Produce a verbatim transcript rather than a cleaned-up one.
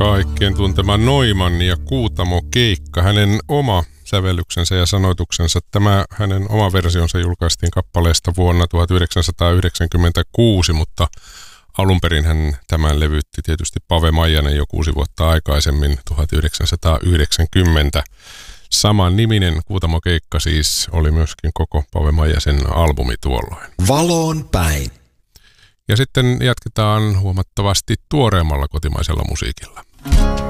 Kaikkien tuntema Neumann ja Kuutamo-keikka, hänen oma sävellyksensä ja sanoituksensa. Tämä hänen oma versionsa julkaistiin kappaleesta vuonna tuhatyhdeksänsataayhdeksänkymmentäkuusi, mutta alun perin hän tämän levytti tietysti Pave Maijanen jo kuusi vuotta aikaisemmin, tuhatyhdeksänsataayhdeksänkymmentä. Saman niminen Kuutamo-keikka siis oli myöskin koko Pave Maijasen albumi tuolloin. Valoon päin. Ja sitten jatketaan huomattavasti tuoreemmalla kotimaisella musiikilla.